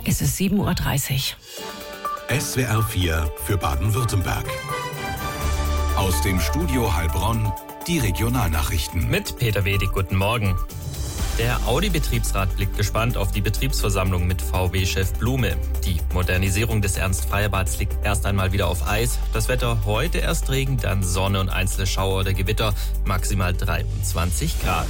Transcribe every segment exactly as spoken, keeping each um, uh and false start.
Es ist sieben Uhr dreißig. S W R vier für Baden-Württemberg. Aus dem Studio Heilbronn die Regionalnachrichten. Mit Peter Wedig, guten Morgen. Der Audi-Betriebsrat blickt gespannt auf die Betriebsversammlung mit V W-Chef Blume. Die Modernisierung des Ernst-Freyer-Bads liegt erst einmal wieder auf Eis. Das Wetter heute erst Regen, dann Sonne und einzelne Schauer oder Gewitter, maximal dreiundzwanzig Grad.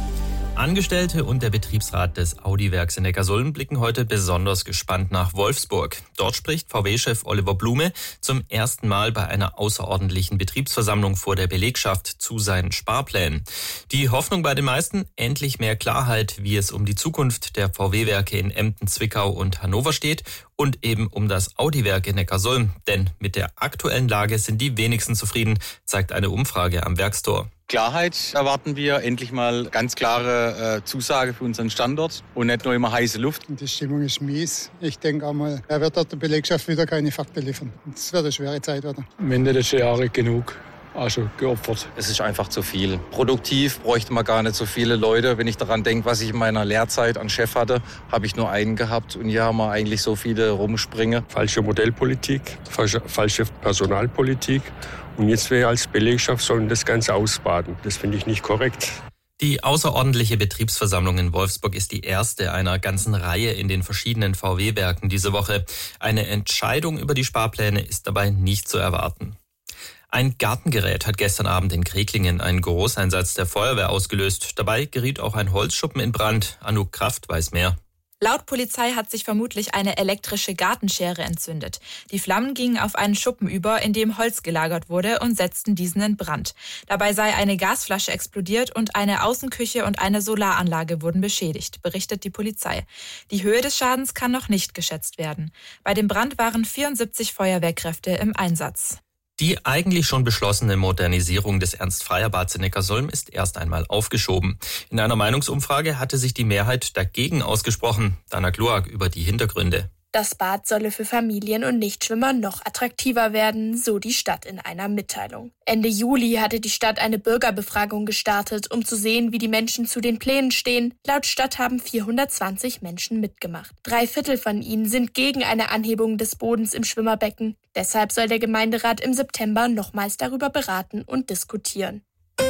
Angestellte und der Betriebsrat des Audi-Werks in Neckarsulm blicken heute besonders gespannt nach Wolfsburg. Dort spricht V W-Chef Oliver Blume zum ersten Mal bei einer außerordentlichen Betriebsversammlung vor der Belegschaft zu seinen Sparplänen. Die Hoffnung bei den meisten, endlich mehr Klarheit, wie es um die Zukunft der V W-Werke in Emden, Zwickau und Hannover steht und eben um das Audi-Werk in Neckarsulm. Denn mit der aktuellen Lage sind die wenigsten zufrieden, zeigt eine Umfrage am Werkstor. Klarheit erwarten wir, endlich mal ganz klare äh, Zusage für unseren Standort und nicht nur immer heiße Luft. Die Stimmung ist mies. Ich denke einmal, er wird dort der Belegschaft wieder keine Fakten liefern. Es wird eine schwere Zeit werden. Am Ende des Jahres genug. Also geopfert. Es ist einfach zu viel. Produktiv bräuchte man gar nicht so viele Leute. Wenn ich daran denke, was ich in meiner Lehrzeit an Chef hatte, habe ich nur einen gehabt. Und hier haben wir eigentlich so viele rumspringen. Falsche Modellpolitik, falsche, falsche Personalpolitik. Und jetzt wir als Belegschaft sollen das Ganze ausbaden. Das finde ich nicht korrekt. Die außerordentliche Betriebsversammlung in Wolfsburg ist die erste einer ganzen Reihe in den verschiedenen V W-Werken diese Woche. Eine Entscheidung über die Sparpläne ist dabei nicht zu erwarten. Ein Gartengerät hat gestern Abend in Kreklingen einen Großeinsatz der Feuerwehr ausgelöst. Dabei geriet auch ein Holzschuppen in Brand. Anouk Kraft weiß mehr. Laut Polizei hat sich vermutlich eine elektrische Gartenschere entzündet. Die Flammen gingen auf einen Schuppen über, in dem Holz gelagert wurde, und setzten diesen in Brand. Dabei sei eine Gasflasche explodiert und eine Außenküche und eine Solaranlage wurden beschädigt, berichtet die Polizei. Die Höhe des Schadens kann noch nicht geschätzt werden. Bei dem Brand waren vierundsiebzig Feuerwehrkräfte im Einsatz. Die eigentlich schon beschlossene Modernisierung des Ernst-Freyer-Bads in Neckarsulm ist erst einmal aufgeschoben. In einer Meinungsumfrage hatte sich die Mehrheit dagegen ausgesprochen. Dana Kloak über die Hintergründe. Das Bad solle für Familien und Nichtschwimmer noch attraktiver werden, so die Stadt in einer Mitteilung. Ende Juli hatte die Stadt eine Bürgerbefragung gestartet, um zu sehen, wie die Menschen zu den Plänen stehen. Laut Stadt haben vierhundertzwanzig Menschen mitgemacht. Drei Viertel von ihnen sind gegen eine Anhebung des Bodens im Schwimmerbecken. Deshalb soll der Gemeinderat im September nochmals darüber beraten und diskutieren.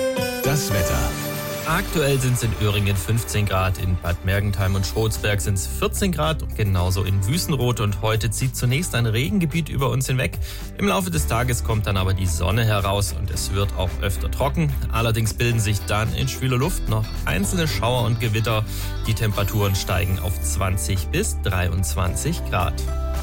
Das Wetter. Aktuell sind es in Öhringen fünfzehn Grad, in Bad Mergentheim und Schrotsberg sind es vierzehn Grad und genauso in Wüstenrot. Und heute zieht zunächst ein Regengebiet über uns hinweg. Im Laufe des Tages kommt dann aber die Sonne heraus und es wird auch öfter trocken. Allerdings bilden sich dann in schwüler Luft noch einzelne Schauer und Gewitter. Die Temperaturen steigen auf zwanzig bis dreiundzwanzig Grad.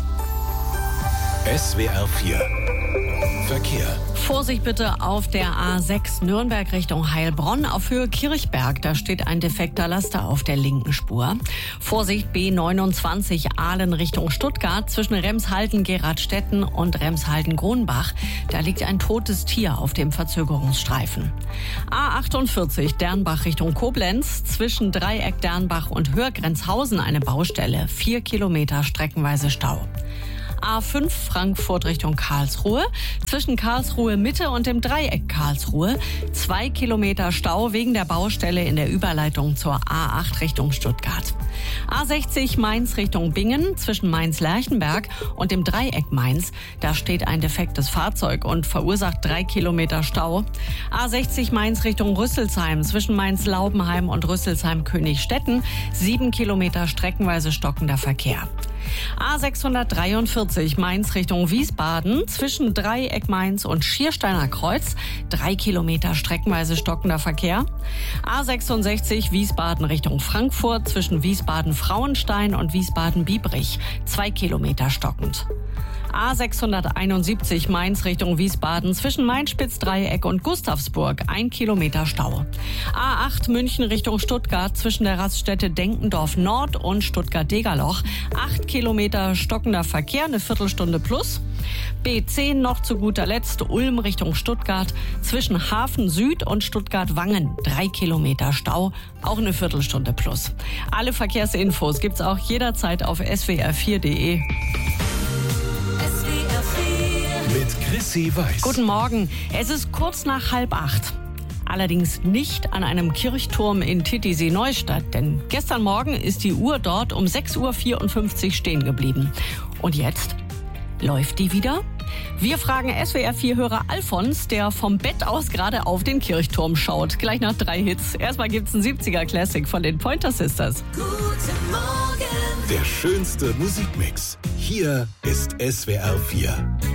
S W R vier Verkehr. Vorsicht bitte auf der A sechs Nürnberg Richtung Heilbronn auf Höhe Kirchberg. Da steht ein defekter Laster auf der linken Spur. Vorsicht B neunundzwanzig Aalen Richtung Stuttgart zwischen Remshalden-Geradstetten und Remshalden-Kronbach. Da liegt ein totes Tier auf dem Verzögerungsstreifen. A achtundvierzig Dernbach Richtung Koblenz zwischen Dreieck Dernbach und Hörgrenzhausen eine Baustelle. Vier Kilometer streckenweise Stau. A fünf Frankfurt Richtung Karlsruhe, zwischen Karlsruhe Mitte und dem Dreieck Karlsruhe. Zwei Kilometer Stau wegen der Baustelle in der Überleitung zur A acht Richtung Stuttgart. A sechzig Mainz Richtung Bingen, zwischen Mainz-Lerchenberg und dem Dreieck Mainz. Da steht ein defektes Fahrzeug und verursacht drei Kilometer Stau. A sechzig Mainz Richtung Rüsselsheim, zwischen Mainz-Laubenheim und Rüsselsheim-Königstetten. Sieben Kilometer streckenweise stockender Verkehr. A sechshundertdreiundvierzig Mainz Richtung Wiesbaden, zwischen Dreieck Mainz und Schiersteiner Kreuz, drei Kilometer streckenweise stockender Verkehr. A sechsundsechzig Wiesbaden Richtung Frankfurt, zwischen Wiesbaden-Frauenstein und Wiesbaden-Biebrich, zwei Kilometer stockend. A sechshunderteinundsiebzig Mainz Richtung Wiesbaden, zwischen Mainz-Spitz-Dreieck und Gustavsburg, ein Kilometer Stau. A acht München Richtung Stuttgart, zwischen der Raststätte Denkendorf Nord und Stuttgart-Degerloch, acht Kilometer stockender Verkehr, eine Viertelstunde plus. B zehn noch zu guter Letzt Ulm Richtung Stuttgart, zwischen Hafen Süd und Stuttgart-Wangen, drei Kilometer Stau, auch eine Viertelstunde plus. Alle Verkehrsinfos gibt's auch jederzeit auf S W R vier Punkt de. Mit Chrissy Weiß. Guten Morgen. Es ist kurz nach halb acht. Allerdings nicht an einem Kirchturm in Titisee-Neustadt, denn gestern Morgen ist die Uhr dort um sechs Uhr vierundfünfzig stehen geblieben. Und jetzt? Läuft die wieder? Wir fragen S W R vier-Hörer Alfons, der vom Bett aus gerade auf den Kirchturm schaut. Gleich nach drei Hits. Erstmal gibt's ein siebziger-Classic von den Pointer Sisters. Guten Morgen. Der schönste Musikmix. Hier ist S W R vier.